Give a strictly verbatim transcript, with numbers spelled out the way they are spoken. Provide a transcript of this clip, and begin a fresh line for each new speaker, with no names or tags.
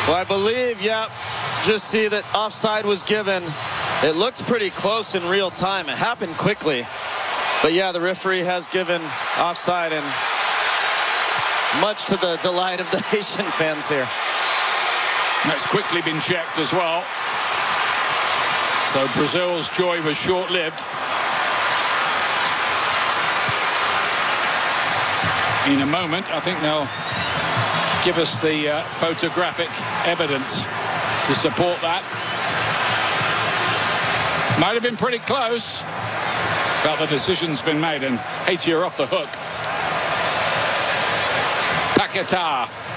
Well, I believe, yeah, just see that offside was given. It looked pretty close in real time. It happened quickly. But yeah, the referee has given offside, and much to the delight of the Haitian fans here.
That's quickly been checked as well. So Brazil's joy was short-lived. In a moment, I think they'll give us the uh, photographic evidence to support that. Might have been pretty close, but the decision's been made and Haiti are off the hook. Paquetá